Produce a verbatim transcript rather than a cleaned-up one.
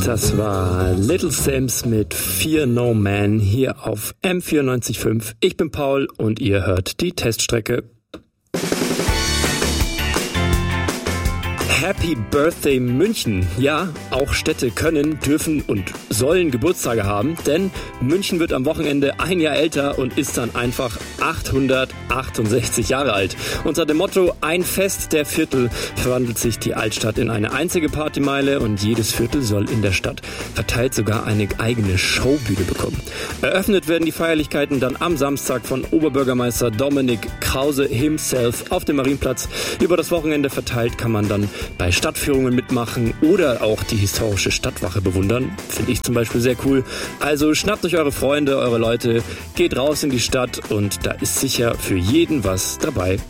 Das war Little Sims mit Fear No Man hier auf M vierundneunzig Komma fünf. Ich bin Paul und ihr hört die Teststrecke. Happy Birthday München. Ja, auch Städte können, dürfen und sollen Geburtstage haben, denn München wird am Wochenende ein Jahr älter und ist dann einfach achthundertachtundsechzig Jahre alt. Unter dem Motto Ein Fest der Viertel verwandelt sich die Altstadt in eine einzige Partymeile und jedes Viertel soll in der Stadt verteilt sogar eine eigene Showbühne bekommen. Eröffnet werden die Feierlichkeiten dann am Samstag von Oberbürgermeister Dominik Krause himself auf dem Marienplatz. Über das Wochenende verteilt kann man dann bei Stadtführungen mitmachen oder auch die historische Stadtwache bewundern. Finde ich zum Beispiel sehr cool. Also schnappt euch eure Freunde, eure Leute, geht raus in die Stadt und da ist sicher für jeden was dabei.